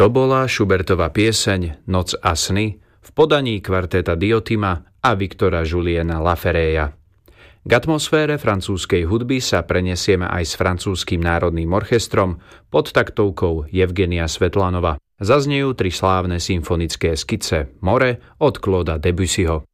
To bola Schubertova pieseň Noc a sny v podaní kvarteta Diotima a Viktora Juliena Laferréa. K atmosfére francúzskej hudby sa prenesieme aj s francúzskym národným orchestrom pod taktovkou Evgenia Svetlanova. Zaznejú 3 slávne symfonické skice More od Clauda Debussyho.